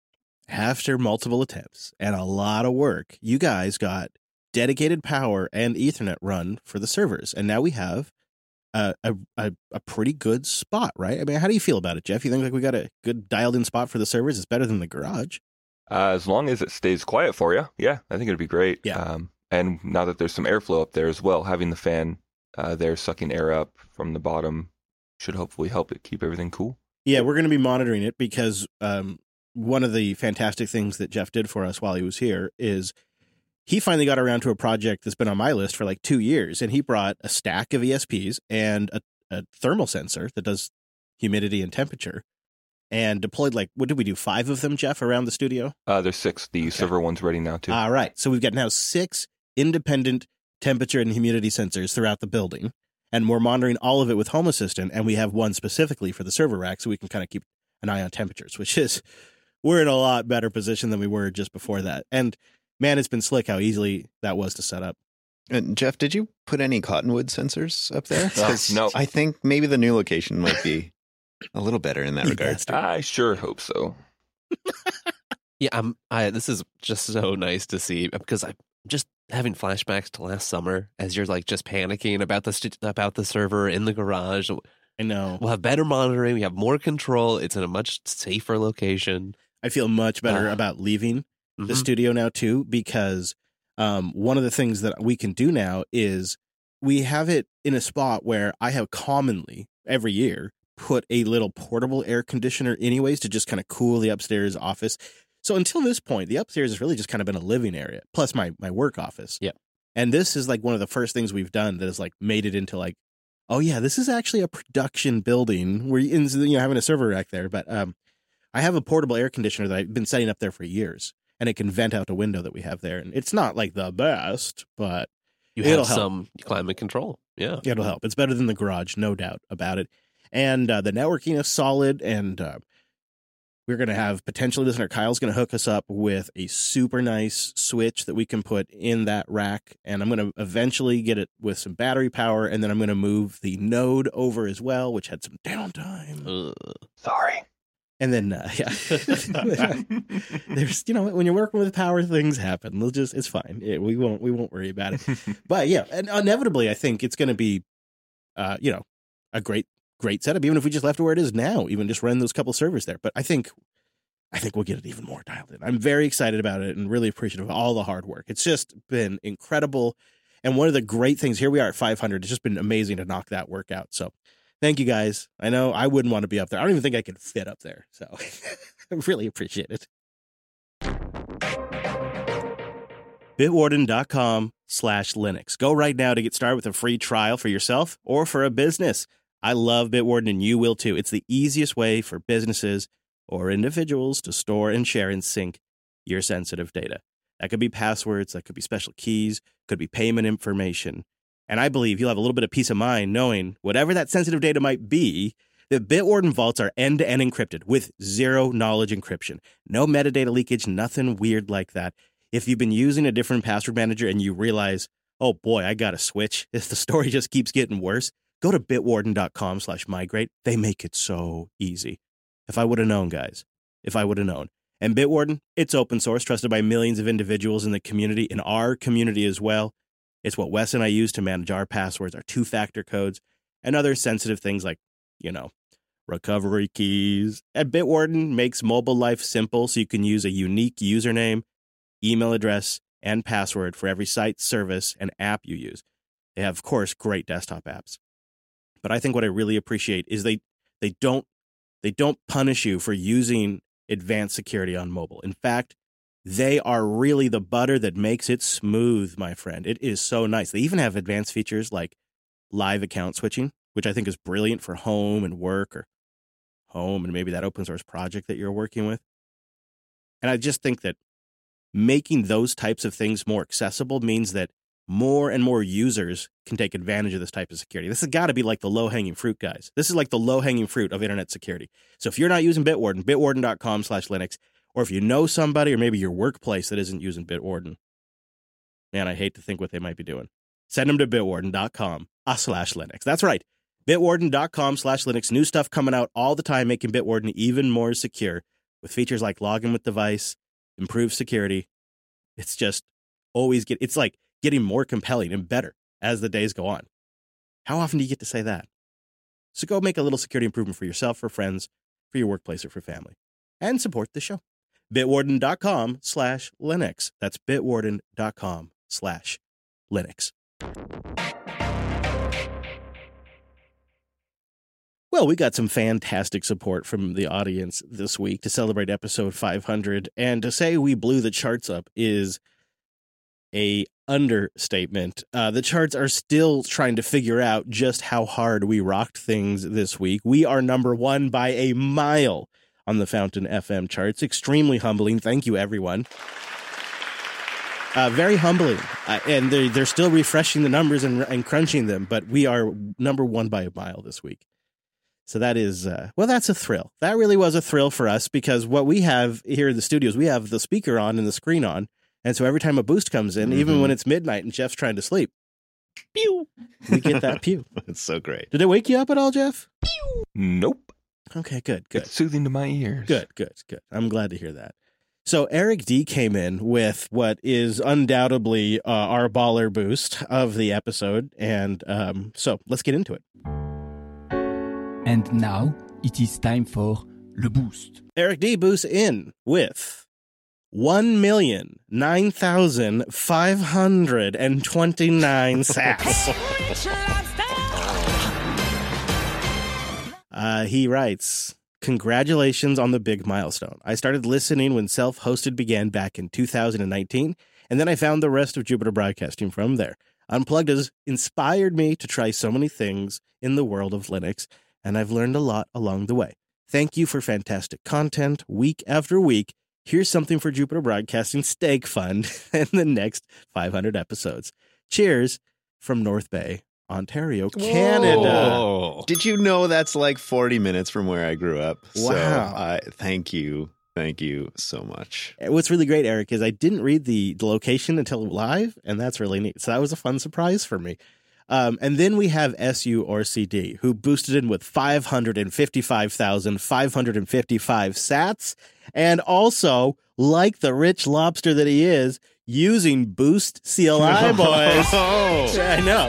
Speaker 1: after multiple attempts and a lot of work, you guys got dedicated power and Ethernet run for the servers. And now we have a pretty good spot, right? I mean, how do you feel about it, Jeff? You think we got a good dialed in spot for the servers? It's better than the garage.
Speaker 4: As long as it stays quiet for you. Yeah, I think it'd be great.
Speaker 1: Yeah.
Speaker 4: And now that there's some airflow up there as well, having the fan there sucking air up from the bottom should hopefully help it keep everything cool.
Speaker 1: Yeah, we're going to be monitoring it because one of the fantastic things that Jeff did for us while he was here is he finally got around to a project that's been on my list for 2 years, and he brought a stack of ESPs and a thermal sensor that does humidity and temperature, and deployed what did we do, 5 of them, Jeff, around the studio?
Speaker 4: There's 6. The server one's ready now, too.
Speaker 1: All right. So we've got now 6 independent temperature and humidity sensors throughout the building, and we're monitoring all of it with Home Assistant, and we have one specifically for the server rack so we can kind of keep an eye on temperatures, which is, we're in a lot better position than we were just before that. And man, it's been slick how easily that was to set up.
Speaker 3: And Jeff, did you put any Cottonwood sensors up there?
Speaker 4: No.
Speaker 3: I think maybe the new location might be a little better in that regard.
Speaker 4: I sure hope so.
Speaker 2: Yeah, this is just so nice to see because I'm just having flashbacks to last summer as you're like just panicking about the server in the garage.
Speaker 1: I know.
Speaker 2: We'll have better monitoring. We have more control. It's in a much safer location.
Speaker 1: I feel much better about leaving the studio now too, because one of the things that we can do now is we have it in a spot where I have commonly every year put a little portable air conditioner anyways to just kind of cool the upstairs office. So until this point, the upstairs has really just kind of been a living area, plus my work office.
Speaker 2: Yeah.
Speaker 1: And this is like one of the first things we've done that has like made it into like, oh yeah, this is actually a production building. We're having a server rack there. But I have a portable air conditioner that I've been setting up there for years, and it can vent out a window that we have there. And it's not like the best, but
Speaker 2: it'll have some climate control. Yeah.
Speaker 1: It'll help. It's better than the garage, no doubt about it. And the networking is solid, and we're going to have potentially listener Kyle's going to hook us up with a super nice switch that we can put in that rack. And I'm going to eventually get it with some battery power. And then I'm going to move the node over as well, which had some downtime.
Speaker 4: Sorry.
Speaker 1: And then, there's, when you're working with power, things happen. It's fine. We won't worry about it. But yeah, and inevitably, I think it's going to be, a great setup, even if we just left it where it is now, even just run those couple servers there. But I think we'll get it even more dialed in. I'm very excited about it and really appreciative of all the hard work. It's just been incredible. And one of the great things, here we are at 500. It's just been amazing to knock that work out. So thank you guys. I know I wouldn't want to be up there. I don't even think I could fit up there. So I really appreciate it. Bitwarden.com/Linux. Go right now to get started with a free trial for yourself or for a business. I love Bitwarden, and you will too. It's the easiest way for businesses or individuals to store and share and sync your sensitive data. That could be passwords, that could be special keys, could be payment information. And I believe you'll have a little bit of peace of mind knowing whatever that sensitive data might be, the Bitwarden vaults are end-to-end encrypted with zero-knowledge encryption. No metadata leakage, nothing weird like that. If you've been using a different password manager and you realize, oh boy, I got to switch, if the story just keeps getting worse, go to bitwarden.com/migrate. They make it so easy. If I would have known, guys. If I would have known. And Bitwarden, it's open source, trusted by millions of individuals in the community, in our community as well. It's what Wes and I use to manage our passwords, our two-factor codes, and other sensitive things like, recovery keys. And Bitwarden makes mobile life simple so you can use a unique username, email address, and password for every site, service, and app you use. They have, of course, great desktop apps. But I think what I really appreciate is they don't punish you for using advanced security on mobile. In fact, they are really the butter that makes it smooth, my friend. It is so nice. They even have advanced features like live account switching, which I think is brilliant for home and work, or home and maybe that open source project that you're working with. And I just think that making those types of things more accessible means that more and more users can take advantage of this type of security. This has got to be like the low-hanging fruit, guys. This is like the low-hanging fruit of internet security. So if you're not using Bitwarden, bitwarden.com/Linux, or if you know somebody or maybe your workplace that isn't using Bitwarden, man, I hate to think what they might be doing. Send them to bitwarden.com/Linux. That's right. Bitwarden.com/Linux. New stuff coming out all the time, making Bitwarden even more secure with features like login with device, improved security. It's just it's like getting more compelling and better as the days go on. How often do you get to say that? So go make a little security improvement for yourself, for friends, for your workplace, or for family. And support the show. Bitwarden.com/Linux. That's bitwarden.com/Linux. Well, we got some fantastic support from the audience this week to celebrate episode 500. And to say we blew the charts up is a understatement. The charts are still trying to figure out just how hard we rocked things this week. We are number one by a mile on the Fountain FM charts. Extremely humbling. Thank you, everyone. Very humbling. And they're still refreshing the numbers and crunching them, but we are number one by a mile this week. So that is, that's a thrill. That really was a thrill for us, because what we have here in the studios, we have the speaker on and the screen on. And so every time a boost comes in, even when it's midnight and Jeff's trying to sleep, pew, we get that pew.
Speaker 3: It's so great.
Speaker 1: Did it wake you up at all, Jeff?
Speaker 4: Pew. Nope.
Speaker 1: Okay, good.
Speaker 4: It's soothing to my ears.
Speaker 1: Good. I'm glad to hear that. So Eric D came in with what is undoubtedly our baller boost of the episode. And so let's get into it.
Speaker 16: And now it is time for Le Boost.
Speaker 1: Eric D boosts in with 1,009,529 sats. He writes, congratulations on the big milestone. I started listening when self-hosted began back in 2019, and then I found the rest of Jupiter Broadcasting from there. Unplugged has inspired me to try so many things in the world of Linux, and I've learned a lot along the way. Thank you for fantastic content week after week. Here's something for Jupiter Broadcasting Steak Fund and the next 500 episodes. Cheers from North Bay, Ontario, Canada.
Speaker 3: Whoa. Did you know that's like 40 minutes from where I grew up?
Speaker 1: Wow.
Speaker 3: So thank you. Thank you so much.
Speaker 1: What's really great, Eric, is I didn't read the location until live, and that's really neat. So that was a fun surprise for me. And then we have SU or CD, who boosted in with 555,555 sats, and also, like the rich lobster that he is, using Boost CLI, boys. I know.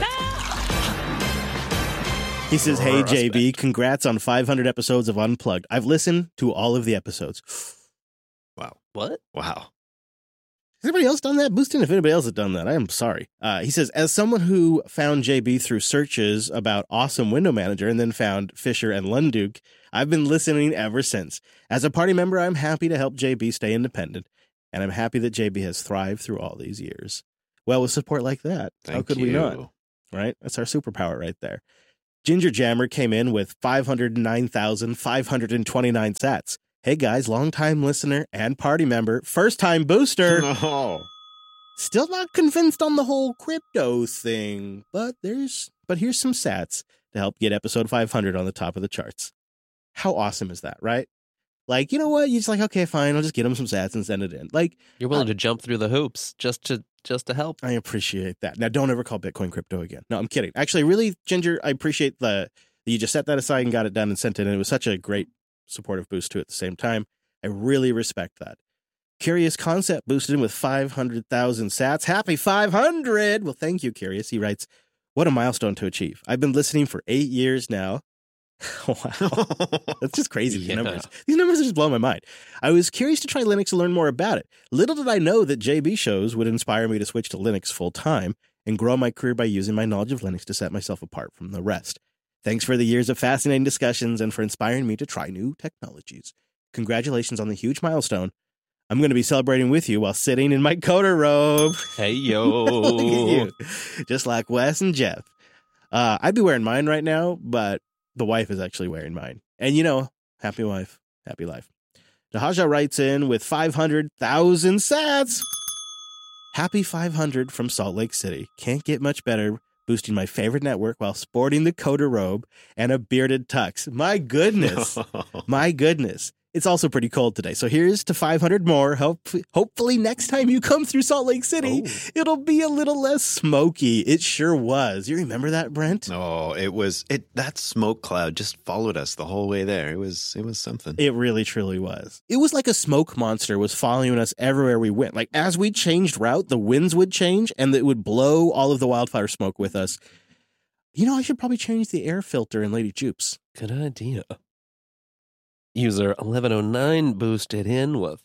Speaker 1: He says, hey, JB, congrats on 500 episodes of Unplugged. I've listened to all of the episodes.
Speaker 3: Wow.
Speaker 2: What?
Speaker 3: Wow.
Speaker 1: Has anybody else done that? Boost in if anybody else has done that. I am sorry. He says, as someone who found JB through searches about Awesome Window Manager and then found Fisher and Lunduke, I've been listening ever since. As a party member, I'm happy to help JB stay independent, and I'm happy that JB has thrived through all these years. Well, with support like that, how could we not? Right? That's our superpower right there. Ginger Jammer came in with 509,529 sats. Hey guys, long-time listener and party member, first-time booster.
Speaker 3: Oh.
Speaker 1: Still not convinced on the whole crypto thing, but here's some sats to help get episode 500 on the top of the charts. How awesome is that, right? Like, you know what? You're just like, okay, fine, I'll just get them some sats and send it in. Like,
Speaker 2: you're willing to jump through the hoops just to help.
Speaker 1: I appreciate that. Now, don't ever call Bitcoin crypto again. No, I'm kidding. Actually, really, Ginger, I appreciate that you just set that aside and got it done and sent it in. It was such a great supportive boost too at the same time. I really respect that. Curious Concept boosted in with 500,000 sats. Happy 500! Well, thank you, Curious. He writes, what a milestone to achieve. I've been listening for 8 years now. Wow. That's just crazy, these numbers. These numbers are just blowing my mind. I was curious to try Linux and learn more about it. Little did I know that JB shows would inspire me to switch to Linux full time and grow my career by using my knowledge of Linux to set myself apart from the rest. Thanks for the years of fascinating discussions and for inspiring me to try new technologies. Congratulations on the huge milestone. I'm going to be celebrating with you while sitting in my coder robe.
Speaker 2: Hey, yo.
Speaker 1: Look at you. Just like Wes and Jeff. I'd be wearing mine right now, but the wife is actually wearing mine. And you know, happy wife, happy life. Dahaja writes in with 500,000 sats. Happy 500 from Salt Lake City. Can't get much better. Boosting my favorite network while sporting the coder robe and a bearded tux. My goodness. My goodness. It's also pretty cold today. So here's to 500 more. Hopefully next time you come through Salt Lake City, it'll be a little less smoky. It sure was. You remember that, Brent?
Speaker 3: Oh, that smoke cloud just followed us the whole way there. It was something.
Speaker 1: It really, truly was. It was like a smoke monster was following us everywhere we went. Like as we changed route, the winds would change and it would blow all of the wildfire smoke with us. You know, I should probably change the air filter in Lady Jupes.
Speaker 2: Good idea. User 1109 boosted in with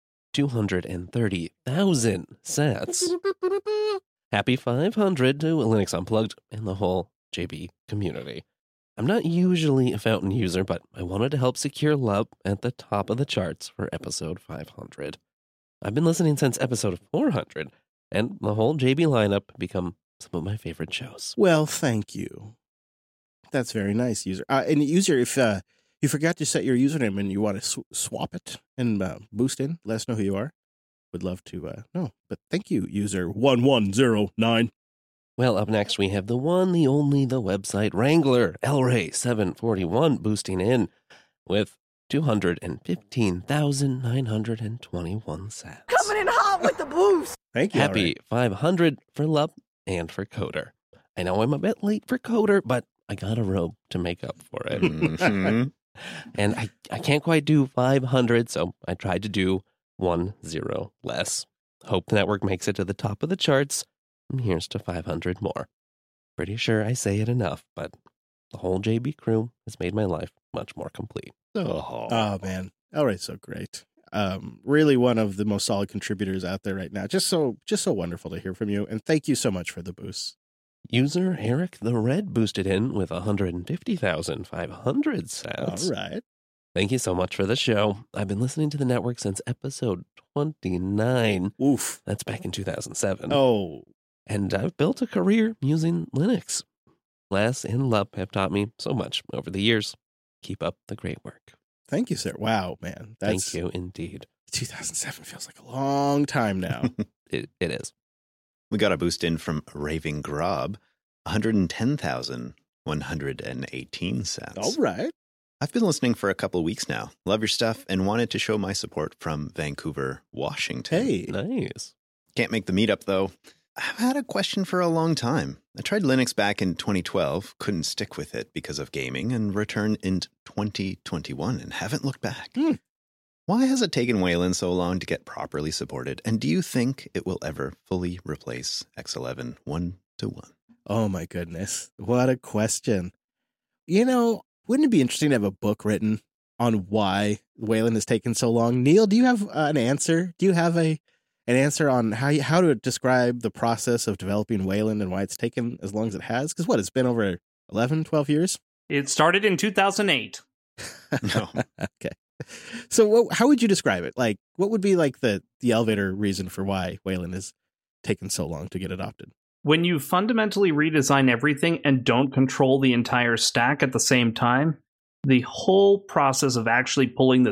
Speaker 2: 230,000 sats. Happy 500 to Linux Unplugged and the whole JB community. I'm not usually a Fountain user, but I wanted to help secure love at the top of the charts for episode 500. I've been listening since episode 400, and the whole JB lineup become some of my favorite shows.
Speaker 1: Well, thank you. That's very nice, user. And user, if you forgot to set your username and you want to swap it and boost in, let us know who you are. Would love to know. But thank you, user 1109.
Speaker 2: Well, up next we have the one, the only, the website Wrangler, Elray741, boosting in with 215,921 sats.
Speaker 17: Coming in hot with the boost.
Speaker 1: Thank you.
Speaker 2: Happy 500 for Lub and for Coder. I know I'm a bit late for Coder, but I got a robe to make up for it.
Speaker 3: Mm-hmm.
Speaker 2: And I can't quite do 500, so I tried to do 1 0 less. Hope the network makes it to the top of the charts. And here's to 500 more. Pretty sure I say it enough, but the whole JB crew has made my life much more complete.
Speaker 1: Oh man. All right, so great. Really one of the most solid contributors out there right now. Just so wonderful to hear from you. And thank you so much for the boost.
Speaker 2: User Eric the Red boosted in with 150,500 sats.
Speaker 1: All right.
Speaker 2: Thank you so much for the show. I've been listening to the network since episode 29.
Speaker 1: Oof.
Speaker 2: That's back in 2007.
Speaker 1: Oh.
Speaker 2: And I've built a career using Linux. Les and Lup have taught me so much over the years. Keep up the great work.
Speaker 1: Thank you, sir. Wow, man.
Speaker 2: Thank you indeed.
Speaker 1: 2007 feels like a long time now.
Speaker 2: It is.
Speaker 3: We got a boost in from Raving Grob, 110,118 sats.
Speaker 1: All right.
Speaker 3: I've been listening for a couple of weeks now. Love your stuff and wanted to show my support from Vancouver, Washington.
Speaker 1: Hey.
Speaker 2: Nice.
Speaker 3: Can't make the meetup, though. I've had a question for a long time. I tried Linux back in 2012, couldn't stick with it because of gaming, and returned in 2021 and haven't looked back. Why has it taken Wayland so long to get properly supported? And do you think it will ever fully replace X11 1-to-1?
Speaker 1: Oh my goodness. What a question. You know, wouldn't it be interesting to have a book written on why Wayland has taken so long? Neil, do you have an answer? Do you have an answer on how to describe the process of developing Wayland and why it's taken as long as it has? Because it's been over 11, 12 years?
Speaker 18: It started in 2008.
Speaker 3: No.
Speaker 1: Okay. So how would you describe it? Like, what would be like the elevator reason for why Wayland has taken so long to get adopted?
Speaker 18: When you fundamentally redesign everything and don't control the entire stack at the same time, the whole process of actually pulling the